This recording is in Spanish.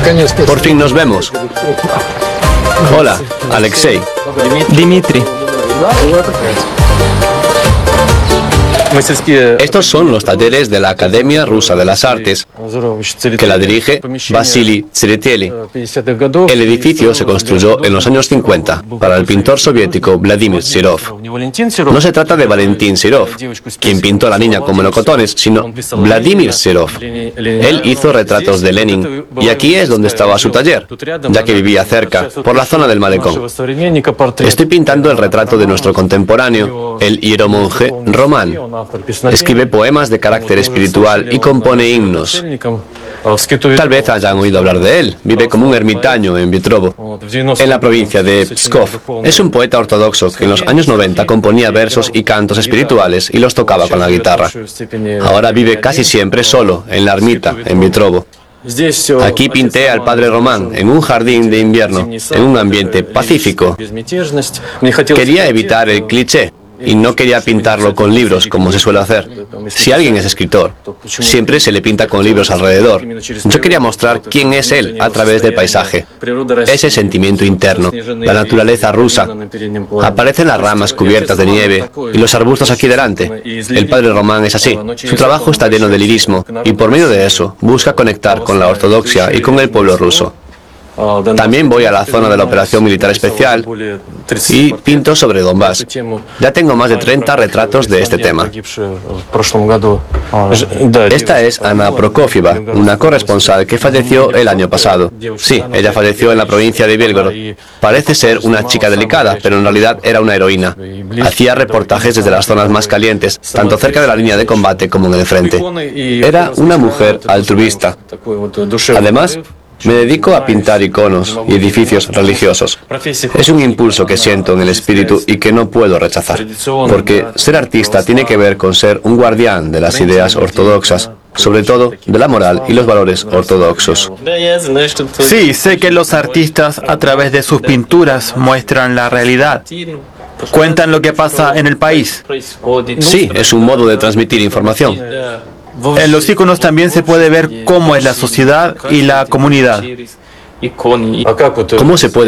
Por fin nos vemos. Hola, Alexei. Dmitri. Estos son los talleres de la Academia Rusa de las Artes, que la dirige Vasily Tsereteli. El edificio se construyó en los años 50 para el pintor soviético Vladimir Serov. No se trata de Valentín Serov, quien pintó a la niña con melocotones, sino Vladimir Serov. Él hizo retratos de Lenin, y aquí es donde estaba su taller, ya que vivía cerca, por la zona del malecón. Estoy pintando el retrato de nuestro contemporáneo, el hieromonje Román. Escribe poemas de carácter espiritual y compone himnos. Tal vez hayan oído hablar de él. Vive como un ermitaño en Vitrovo, en la provincia de Pskov. Es un poeta ortodoxo que en los años 90 componía versos y cantos espirituales y los tocaba con la guitarra. Ahora vive casi siempre solo, en la ermita, en Vitrovo. Aquí pinté al padre Román en un jardín de invierno, en un ambiente pacífico. Quería evitar el cliché y no quería pintarlo con libros, como se suele hacer. Si alguien es escritor, siempre se le pinta con libros alrededor. Yo quería mostrar quién es él a través del paisaje. Ese sentimiento interno, la naturaleza rusa. Aparecen las ramas cubiertas de nieve y los arbustos aquí delante. El padre Román es así. Su trabajo está lleno de lirismo y por medio de eso busca conectar con la ortodoxia y con el pueblo ruso. También voy a la zona de la operación militar especial y pinto sobre Donbass. Ya tengo más de 30 retratos de este tema. Esta es Ana Prokofieva, una corresponsal que falleció el año pasado. Sí, ella falleció en la provincia de Belgorod. Parece ser una chica delicada, pero en realidad era una heroína. Hacía reportajes desde las zonas más calientes, tanto cerca de la línea de combate como en el frente. Era una mujer altruista. Además, me dedico a pintar iconos y edificios religiosos. Es un impulso que siento en el espíritu y que no puedo rechazar, porque ser artista tiene que ver con ser un guardián de las ideas ortodoxas, sobre todo de la moral y los valores ortodoxos. Sí, sé que los artistas a través de sus pinturas muestran la realidad. Cuentan lo que pasa en el país. Sí, es un modo de transmitir información. En los iconos también se puede ver cómo es la sociedad y la comunidad. ¿Cómo se puede